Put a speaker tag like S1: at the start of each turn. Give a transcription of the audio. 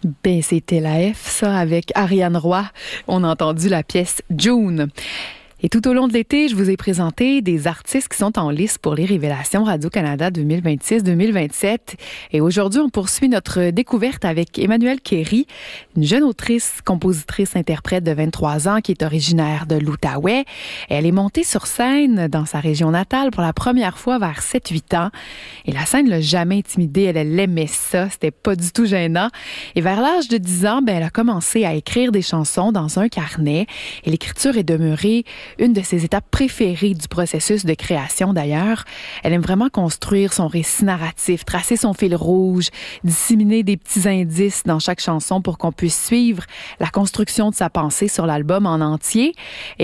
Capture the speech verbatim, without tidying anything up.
S1: Ben, c'était la F, ça, avec Ariane Roy. On a entendu la pièce June. Et tout au long de l'été, je vous ai présenté des artistes qui sont en lice pour les Révélations Radio-Canada deux mille vingt-six deux mille vingt-sept. Et aujourd'hui, on poursuit notre découverte avec Emmanuelle Kéry, une jeune autrice, compositrice, interprète de vingt-trois ans qui est originaire de l'Outaouais. Elle est montée sur scène dans sa région natale pour la première fois vers sept huit ans. Et la scène l'a jamais intimidée. Elle, elle aimait ça. C'était pas du tout gênant. Et vers l'âge de dix ans, ben, elle a commencé à écrire des chansons dans un carnet. Et l'écriture est demeurée une de ses étapes préférées du processus de création d'ailleurs. Elle aime vraiment construire son récit narratif, tracer son fil rouge, disséminer des petits indices dans chaque chanson pour qu'on puisse suivre la construction de sa pensée sur l'album en entier. Et